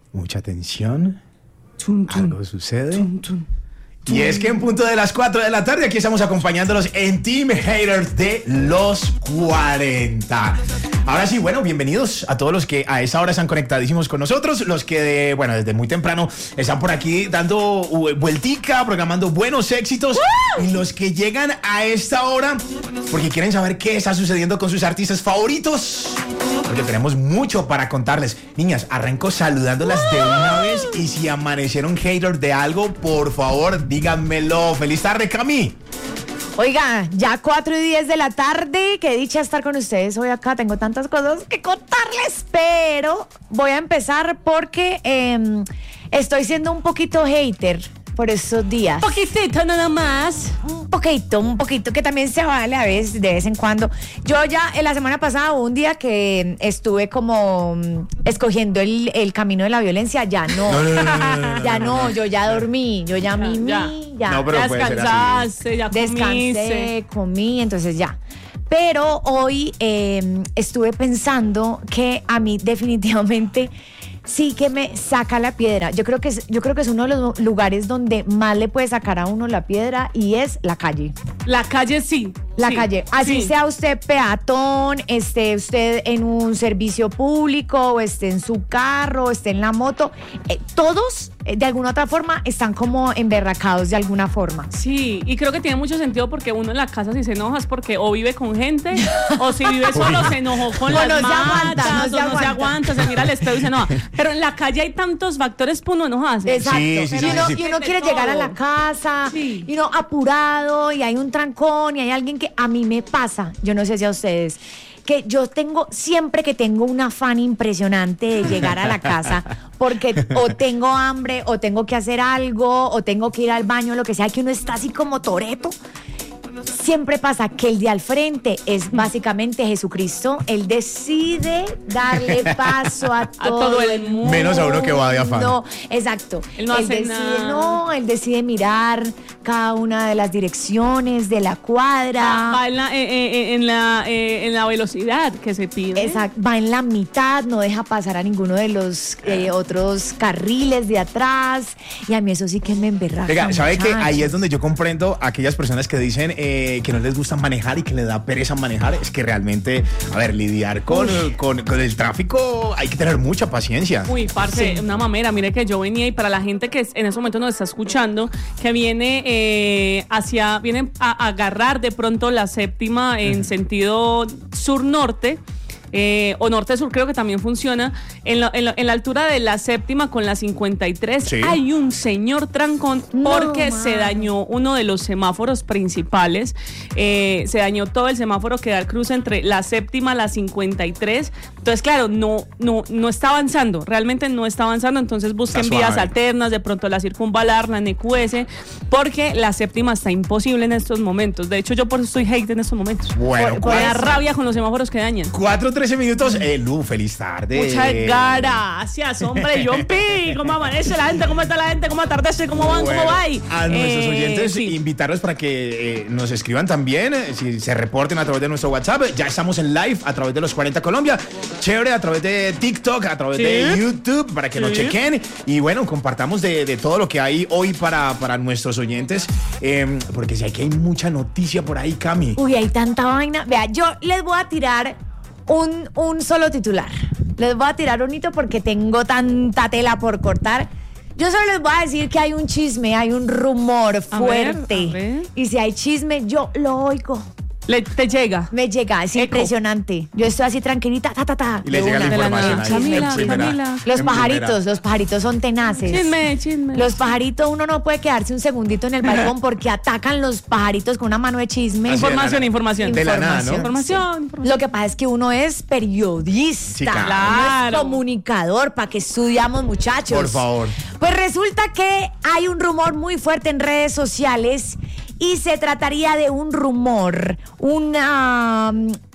Mucha atención. Chun, chun. Algo sucede. Chun, chun. Y es que en punto de las 4 de la tarde aquí estamos acompañándolos en Team Haters de los 40. Ahora sí, bueno, bienvenidos a todos los que a esa hora están conectadísimos con nosotros, los que, bueno, desde muy temprano están por aquí dando vueltica, programando buenos éxitos, y los que llegan a esta hora porque quieren saber qué está sucediendo con sus artistas favoritos, porque tenemos mucho para contarles. Niñas, arranco saludándolas de una vez, y si amanecieron haters de algo, por favor, díganmelo. Feliz tarde, Cami. Oiga, ya 4:10 de la tarde, qué dicha estar con ustedes hoy acá, tengo tantas cosas que contarles, pero voy a empezar porque estoy siendo un poquito hater por estos días. Poquitito nada más. Un poquito, que también se vale a veces, de vez en cuando. Yo ya, la semana pasada, un día que estuve como escogiendo el camino de la violencia, ya no, yo ya dormí, yo ya mimí, ya. No, pero Ya puede ser descansaste, ya Descansé, comí, entonces ya. Pero hoy estuve pensando que a mí definitivamente sí que me saca la piedra. Yo creo que es uno de los lugares donde más le puede sacar a uno la piedra, y es la calle. La calle sí. La sí, calle. Así sí. sea usted peatón, esté usted en un servicio público, o esté en su carro, o esté en la moto, todos de alguna otra forma están como emberracados de alguna forma. Sí, y creo que tiene mucho sentido, porque uno en la casa, si se enoja, es porque o vive con gente, o si vive solo se enojó con O las no se matas, aguanta, o no se aguanta, se mira al espejo y se enoja. Pero en la calle hay tantos factores para uno enojarse. Exacto. Sí, sí, sí, Y uno quiere llegar a la casa, Sí. y uno apurado, y hay un trancón, y hay alguien que a mí me pasa, yo no sé si a ustedes, que yo siempre que tengo un afán impresionante de llegar a la casa, porque o tengo hambre, o tengo que hacer algo, o tengo que ir al baño, lo que sea, que uno está así como Toretto. Siempre pasa que el de al frente es básicamente Jesucristo. Él decide darle paso a todo el mundo. Menos a uno que va de afán. No, exacto. Él no hace decide, nada. No, él decide mirar cada una de las direcciones de la cuadra. Va en la velocidad que se pide. Exacto, va en la mitad, no deja pasar a ninguno de los otros carriles de atrás. Y a mí eso sí que me emberraca. Oiga, ¿sabe que ahí muchachos? es donde yo comprendo a aquellas personas que dicen que no les gusta manejar y que les da pereza manejar? Es que realmente, a ver, lidiar con el tráfico hay que tener mucha paciencia. Uy, parce, Sí. una mamera. Mire que yo venía, y para la gente que en ese momento nos está escuchando, que viene a agarrar de pronto la séptima en sentido sur-norte, o norte-sur, creo que también funciona. En la altura de la séptima con la 53, Sí. hay un señor trancón porque No, se dañó uno de los semáforos principales. Se dañó todo el semáforo que da el cruce entre la séptima y la 53. Entonces, claro, no está avanzando, realmente no está avanzando. Entonces busquen Está vías suave. alternas, de pronto la circunvalar, la NQS, porque la séptima está imposible en estos momentos. De hecho, yo por eso estoy hate en estos momentos. Bueno, Me da rabia con los semáforos que dañan. 4:13 minutos. Lu, feliz tarde. Muchas gracias, hombre. Jumpy, ¿cómo amanece la gente? ¿Cómo está la gente? ¿Cómo atardece? ¿Cómo van? Bueno, ¿Cómo va? a nuestros oyentes, sí. invitarlos para que nos escriban también, si se reporten a través de nuestro WhatsApp. Ya estamos en live a través de los 40 Colombia. Chévere, a través de TikTok, a través de YouTube, para que nos chequen. Y bueno, compartamos de todo lo que hay hoy para nuestros oyentes. Porque si aquí hay mucha noticia por ahí, Cami. Uy, hay tanta vaina. Vea, yo les voy a tirar un solo titular. Les voy a tirar un hito porque tengo tanta tela por cortar. Yo solo les voy a decir que hay un chisme, hay un rumor fuerte. a ver. Y si hay chisme, yo lo oigo. Te llega. Me llega, es Eco. impresionante. Yo estoy así tranquilita, Y les de llega la una. información ahí. Camila, en primera. Camila. Los En pajaritos son tenaces. Chisme. Los pajaritos, uno no puede quedarse un segundito en el balcón porque atacan los pajaritos con una mano de chisme. Así Información. De la nada, ¿no? Información. Lo que pasa es que uno es periodista, Sí, claro. uno es comunicador, ¿para qué estudiamos, muchachos? Por favor. Pues resulta que hay un rumor muy fuerte en redes sociales, y se trataría de un rumor, una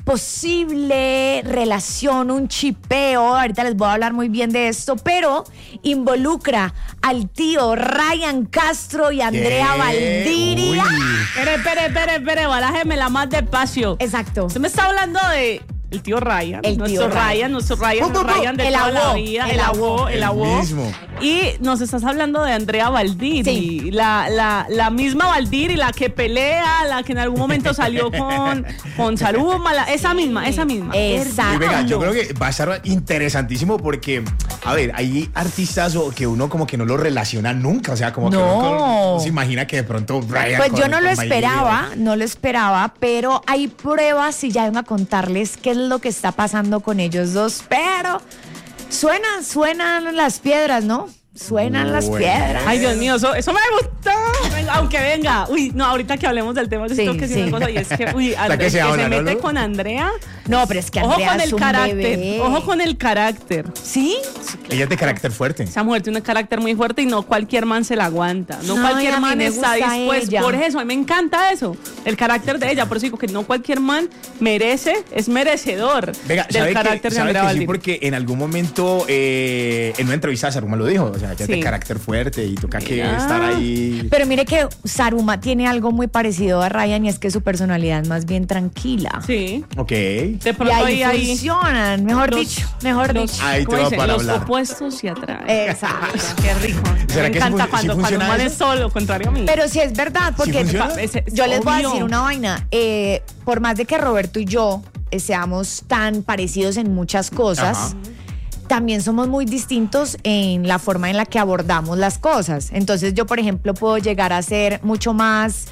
posible relación, un chipeo. Ahorita les voy a hablar muy bien de esto, pero involucra al tío Ryan Castro y Andrea Valdiria. Uy. Espere, barájemela más despacio. Exacto. Usted me está hablando de el tío Ryan, El nuestro tío Ryan. Ryan de El toda la abó, vida, el abó. el El abó. mismo. Y nos estás hablando de Andrea Baldiri, Sí. la misma Baldiri, la que pelea, la que en algún momento salió con Saruma, esa misma. Exacto. Y venga, yo creo que va a estar interesantísimo porque, a ver, hay artistas que uno como que no lo relaciona nunca, o sea, como que No. uno se imagina que de pronto Brian Pues yo con- no lo con Miley esperaba, pero hay pruebas y ya vengo a contarles qué es lo que está pasando con ellos dos, pero suenan las piedras, ¿no? Suenan las Bueno. piedras. Ay, Dios mío, eso me gustó. Venga, aunque venga. Uy, no, ahorita que hablemos del tema, yo Sí, siento que sí, sí. una cosa, y es que, uy, sea, Andrea, que se que habla, se ¿no, mete Lu? con Andrea. No, pero es que Ojo Andrea con es el un carácter. bebé. Ojo con el carácter. ¿Sí? Ella es de carácter fuerte. Esa mujer tiene un carácter muy fuerte y no cualquier man se la aguanta. No Ay, cualquier a mí man me está gusta dispuesto. ella. Por eso, a mí me encanta eso. El carácter de ella. Por eso digo que no cualquier man es merecedor Venga, del ¿sabe carácter que, de sabe Andrea que sí? Baldiri. Porque en algún momento en una entrevista Saruma lo dijo, o sea, ella es de Sí. carácter fuerte y toca que Mira. estar ahí. Pero mire que Saruma tiene algo muy parecido a Ryan y es que su personalidad es más bien tranquila. Sí. Ok. De Y pronto ahí funcionan, mejor los- dicho, mejor los- dicho. Ahí te ¿cómo va dicen? para Los hablar. opuestos se atraen. Exacto. Qué rico. ¿Será Me que sí encanta sí cuando un funciona man eso? es solo, contrario a mí. Pero sí es verdad, porque funciona? yo les voy a Obvio. decir una vaina. Por más de que Roberto y yo seamos tan parecidos en muchas cosas, Ajá. también somos muy distintos en la forma en la que abordamos las cosas. Entonces yo, por ejemplo, puedo llegar a ser mucho más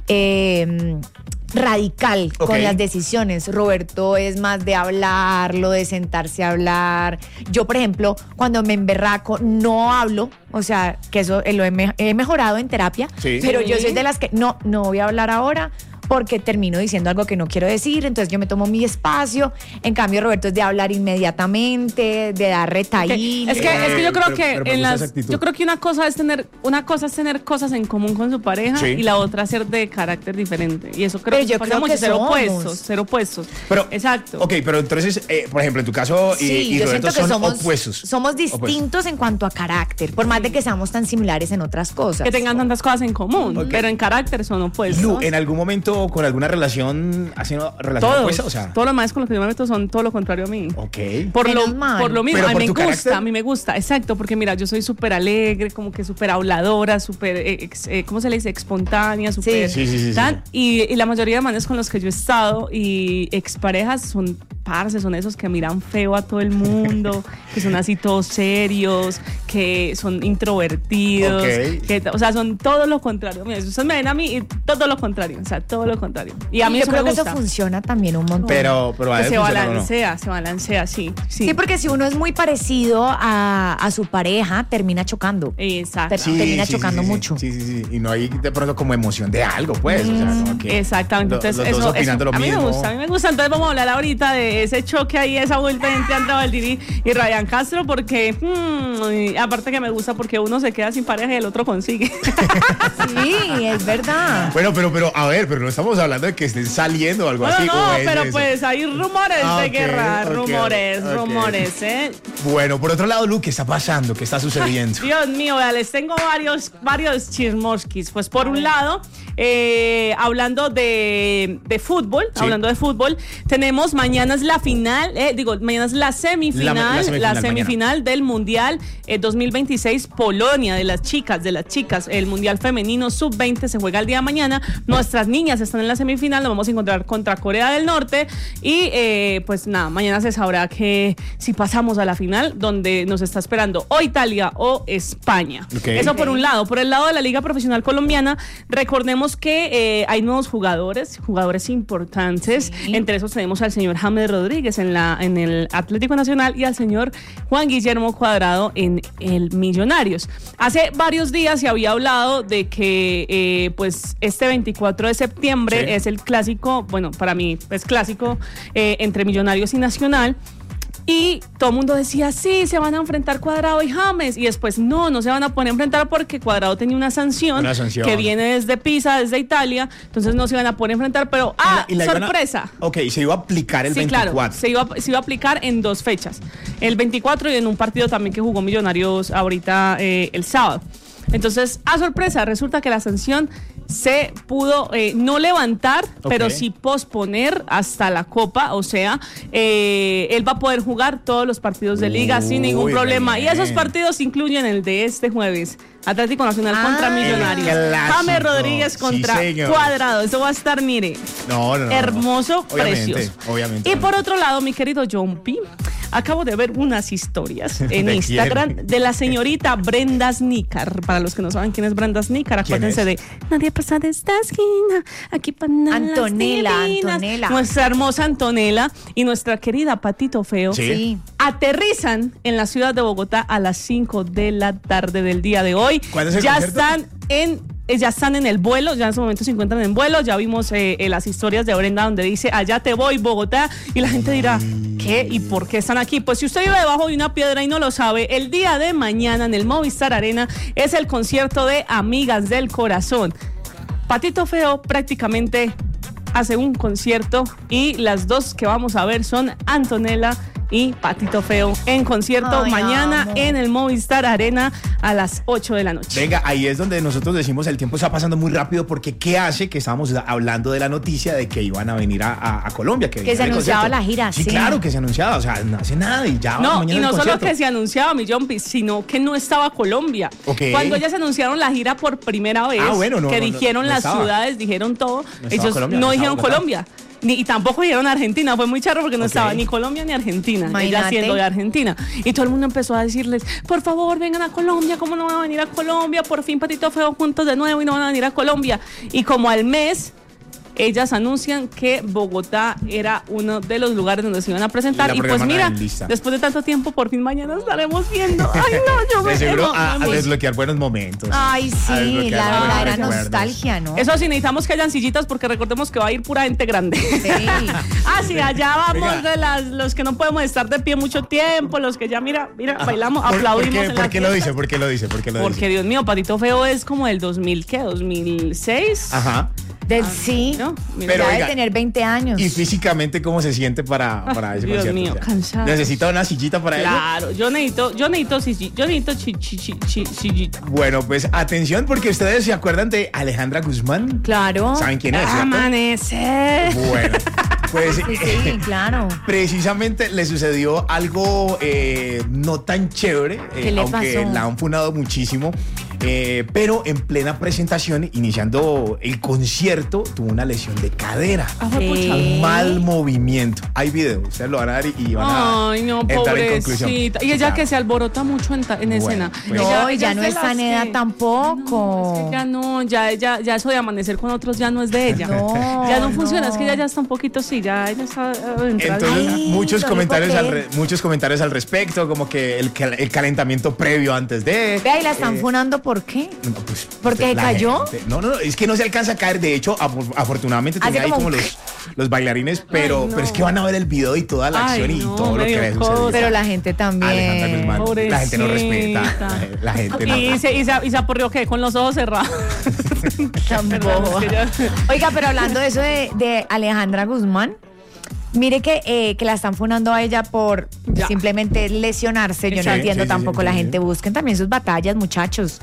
radical Ok. con las decisiones. Roberto es más de hablarlo, de sentarse a hablar. Yo, por ejemplo, cuando me emberraco, no hablo. O sea, que eso lo he mejorado en terapia. Sí. Pero Sí. yo soy de las que no voy a hablar ahora porque termino diciendo algo que no quiero decir, entonces yo me tomo mi espacio. En cambio, Roberto es de hablar inmediatamente, de dar retaíl. Es que yo creo Pero- que pero me en gusta las, esa actitud. yo creo que una cosa es tener cosas en común con su pareja Sí. y la otra ser de carácter diferente. Y eso creo Pero que yo pasa creo mucho, que ser somos. opuestos. Pero, Exacto. Ok, pero entonces, por ejemplo, en tu caso Sí, y yo Roberto siento que son somos opuestos. Somos distintos en cuanto a carácter, por más de que seamos tan similares en otras cosas. Que tengan tantas cosas en común, Ok. pero en carácter son opuestos. Lu, ¿en algún momento con alguna relación has sido relación Todos, opuesta? O sea, todos los más con los que yo me meto son todo lo contrario a mí. ok. Por Menos mal. por lo mismo, Pero a por mí tu me gusta, carácter. a mí me gusta, exacto, porque mira, yo soy súper alegre, como que súper habladora, súper, ¿cómo se le dice? Espontánea, súper... Sí. tan- Y la mayoría de manes con los que yo he estado y exparejas son parce, son esos que miran feo a todo el mundo, que son así todos serios, que son introvertidos, Ok. o sea, son todo lo contrario. Mira, ustedes me ven a mí y todo lo contrario, o sea, todo lo contrario. Y a mí yo eso creo me que gusta. eso funciona también un montón. Pero a Que ver, se ¿funciona o no? balancea, sí. Sí, porque si uno es muy parecido a su pareja, termina chocando. Exacto. Termina chocando mucho. Sí. Y no hay de pronto como emoción de algo, pues. O sea, como que Exactamente. Entonces, los dos opinando lo a mí mismo. a mí me gusta. Entonces, vamos a hablar ahorita de ese choque ahí, esa vuelta entre Andrea Baldiri y Ryan Castro, porque y aparte que me gusta porque uno se queda sin pareja y el otro consigue. Sí, es verdad. Bueno, pero a ver, pero no estamos hablando de que estén saliendo o algo así. no, o es pero eso. pues hay rumores Ah, de ok, guerra, ok, rumores, ok. ¿eh? Bueno, por otro lado, Lu, ¿qué está pasando? ¿Qué está sucediendo? Dios mío, vea, les tengo varios chismosquis. Pues por un lado, hablando de fútbol, Sí. tenemos mañana es la final, mañana es la semifinal, La semifinal del Mundial 2026 Polonia de las chicas, el Mundial femenino sub-20 se juega el día de mañana. Nuestras niñas están en la semifinal, nos vamos a encontrar contra Corea del Norte y pues nada, mañana se sabrá que si pasamos a la final, donde nos está esperando o Italia o España. Ok. Eso por un lado. Por el lado de la Liga Profesional Colombiana, recordemos que hay nuevos jugadores importantes. Sí. Entre esos tenemos al señor James Rodríguez en el Atlético Nacional y al señor Juan Guillermo Cuadrado en el Millonarios. Hace varios días se había hablado de que pues este 24 de septiembre Sí. es el clásico, bueno, para mí es clásico entre Millonarios y Nacional. Y todo el mundo decía, sí, se van a enfrentar Cuadrado y James. Y después, no se van a poder enfrentar porque Cuadrado tenía una sanción que viene desde Pisa, desde Italia. Entonces no se iban a poder enfrentar, pero Y la iban a- sorpresa. Ok, se iba a aplicar el Sí, 24. claro, se iba a aplicar en 2 fechas. El 24 y en un partido también que jugó Millonarios ahorita el sábado. Entonces, a sorpresa, resulta que la sanción se pudo no levantar, Ok. pero sí posponer hasta la Copa. O sea, él va a poder jugar todos los partidos de liga sin ningún Uy, problema. bien. Y esos partidos incluyen el de este jueves. Atlético Nacional contra Millonarios. el clásico. James Rodríguez Sí, contra señor. Cuadrado. Eso va a estar, mire, No. hermoso, Obviamente, precioso. obviamente. Y por otro lado, mi querido John P., acabo de ver unas historias en ¿De Instagram quién? de la señorita Brenda Snicker. Para los que no saben quién es Brenda Snicker, ¿Quién acuérdense es? de Nadie pasa de esta esquina, aquí panan Antonella, las divinas. Antonella. Nuestra hermosa Antonella y nuestra querida Patito Feo Sí. Sí. aterrizan en la ciudad de Bogotá a las 5 de la tarde del día de hoy. ¿Cuándo es el Ya concierto? ya están en el vuelo, ya en su momento se encuentran en vuelo. Ya vimos las historias de Brenda donde dice, allá te voy, Bogotá. Y la gente dirá, ¿qué? ¿Y por qué están aquí? Pues si usted vive debajo de una piedra y no lo sabe, el día de mañana en el Movistar Arena es el concierto de Amigas del Corazón. Patito Feo prácticamente hace un concierto y las dos que vamos a ver son Antonella y Patito Feo en concierto Ay, mañana amo. en el Movistar Arena a las 8 de la noche. Venga, ahí es donde nosotros decimos el tiempo está pasando muy rápido porque ¿qué hace que estábamos hablando de la noticia de que iban a venir a Colombia? Que se venían al anunciaba concierto? la gira, Sí, sí. claro que se anunciaba, o sea, no hace nada y ya No, mañana y el no solo concierto. que se anunciaba mi Jumpy, sino que no estaba Colombia. Ok. Cuando ya se anunciaron la gira por primera vez, Bueno, no, que no, dijeron no las estaba. ciudades, dijeron todo, estaba ellos Colombia, no no dijeron estaba Bogotá. Colombia. Y tampoco dijeron Argentina, fue muy charro porque no Ok. estaba ni Colombia ni Argentina, ella Imagínate. siendo de Argentina. Y todo el mundo empezó a decirles, por favor, vengan a Colombia, ¿cómo no van a venir a Colombia? Por fin Patito Feo juntos de nuevo y no van a venir a Colombia. Y como al mes, ellas anuncian que Bogotá era uno de los lugares donde se iban a presentar. La Y pues programaron mira, en lista. después de tanto tiempo, por fin mañana estaremos viendo. Ay, no, yo me De seguro emociono. a desbloquear buenos momentos. Ay, A sí, desbloquear la buenos verdadera recuerdos. nostalgia, ¿no? Eso sí, necesitamos que hayan sillitas porque recordemos que va a ir pura gente grande. Sí. Ah, sí, allá vamos Venga. de los que no podemos estar de pie mucho tiempo, los que ya, mira, bailamos, ¿Por aplaudimos. qué, en por la qué lo fiesta. dice? ¿Por qué lo dice? ¿Por qué lo Porque, dice? Dios mío, Patito Feo es como del 2000, ¿qué? ¿2006? Ajá. Sí, ¿no? Mira, Pero ya venga, debe tener 20 años. ¿Y físicamente cómo se siente para ese Dios concierto? mío, cansada. ¿Necesita una sillita para ello? Claro, yo necesito sillita. Bueno, pues atención porque ustedes se acuerdan de Alejandra Guzmán. Claro. ¿Saben quién es? cierto? Amanecer. Bueno, pues Sí, sí, claro. precisamente le sucedió algo no tan chévere, ¿Qué le aunque pasó? la han funado muchísimo. Pero en plena presentación, iniciando el concierto, tuvo una lesión de cadera. Ah, fue pucha. Sí. Mal movimiento. Hay video, ustedes lo van a ver y van a Ay, no, entrar en conclusión. pobrecita. Y ella que se alborota mucho en escena. pues- No, y Ella ya no es de está en las edad que- tampoco. Ya no, ya eso de amanecer con otros ya no es de ella. No, Ya no funciona, no. es que ella ya está un poquito así, ya ella está Entonces, Ay, muchos no lo comentarios puedo creer. muchos comentarios al respecto, como que el calentamiento previo antes de. Vea, y la están funando, ¿por qué? No, pues, ¿Porque la cayó? gente- no, es que no se alcanza a caer. De hecho, afortunadamente Hace tenía ahí como como un- los bailarines, pero, Ay, no. pero es que van a ver el video y toda la Ay, acción y no, todo lo que medio le cosa. sucedió. Pero la gente Alejandra también. Guzmán, la gente no respeta. Pobrecita. La gente no. Y se aporrió que con los ojos cerrados. Tan Perdón, boba. es que ya- Oiga, pero hablando de eso de Alejandra Guzmán, mire que la están funando a ella por Ya. simplemente lesionarse. Yo no Sí, entiendo sí, tampoco sí, la sí. gente. Busquen también sus batallas, muchachos.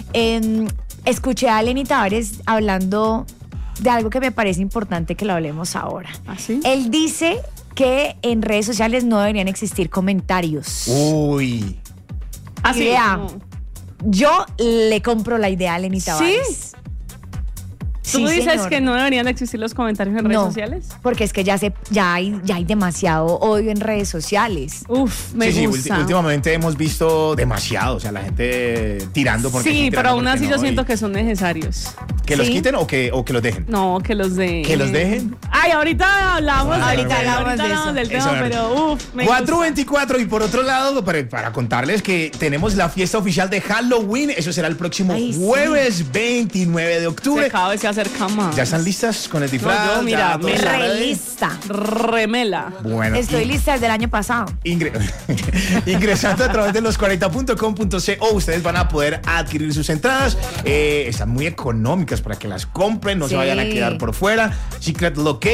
Escuché a Lenny Tavares hablando de algo que me parece importante que lo hablemos ahora. ¿Ah, sí? Él dice que en redes sociales no deberían existir comentarios. Uy. Así. idea. Yo le compro la idea a Lenny Tavares. ¿Tú Sí, dices señor. que no deberían existir los comentarios en redes No, sociales? porque es que ya hay demasiado odio en redes sociales. Uf, me Sí, gusta. últimamente hemos visto demasiado, o sea, la gente tirando porque Sí, sí, pero tirando aún porque así yo no, siento y que son necesarios. que los Sí. quiten o que los dejen. No, que los de. ¿Que los dejen? Ay, ahorita hablamos, Ahorita hablamos de eso. del Eso, tema, a ver. pero uf, me 4:24 y por otro lado, para contarles que tenemos la fiesta oficial de Halloween, eso será el próximo Ay, sí. jueves 29 de gusta. octubre. Se cada vez se acerca más. ¿Ya están listas con el disfraz? No, yo, mira, ¿Ya todo me está Re ready? lista. Remela. Bueno, Estoy lista desde el año pasado. ingresando a través de los40.com.co, ustedes van a poder adquirir sus entradas. Están muy económicas para que las compren, no se Sí. vayan a quedar por fuera. Secret Location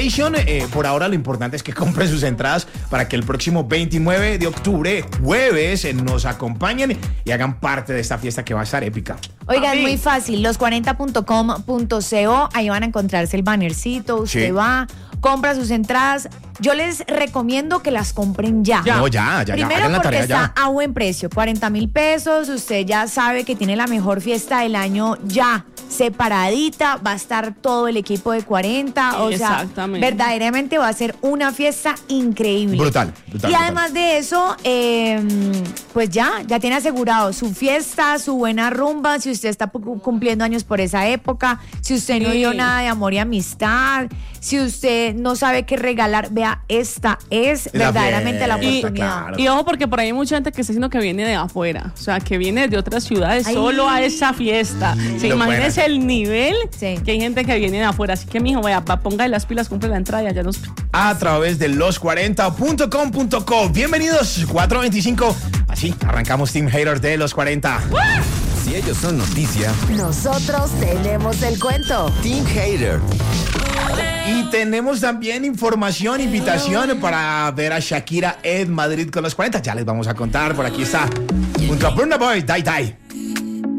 Invitation. Por ahora lo importante es que compren sus entradas para que el próximo 29 de octubre, jueves, nos acompañen y hagan parte de esta fiesta que va a estar épica. Oigan, es muy fácil, los40.com.co, ahí van a encontrarse el bannercito, usted va, compra sus entradas. Yo les recomiendo que las compren ya. No, ya. Primero hagan la porque tarea está ya. a buen precio, 40,000 pesos. Usted ya sabe que tiene la mejor fiesta del año ya separadita. Va a estar todo el equipo de 40. O sea, verdaderamente va a ser una fiesta increíble. Brutal. Y además de eso, pues ya tiene asegurado su fiesta, su buena rumba. Si usted está cumpliendo años por esa época, si usted no dio nada de amor y amistad, si usted no sabe qué regalar, vea, esta es verdaderamente la oportunidad. Claro. Y ojo, porque por ahí hay mucha gente que está diciendo que viene de afuera, o sea, que viene de otras ciudades solo a esa fiesta. Imagínese el nivel que hay gente que viene de afuera. Así que, mijo, vaya, ponga las pilas, compre la entrada y allá nos... A través de los40.com.co. Bienvenidos, 4:25. Así arrancamos Team Hater de los 40. Si ellos son noticia, nosotros tenemos el cuento. Team Hater. Y tenemos también información, invitación para ver a Shakira en Madrid con los 40. Ya les vamos a contar. Por aquí está junto a Burna Boy, Die Die.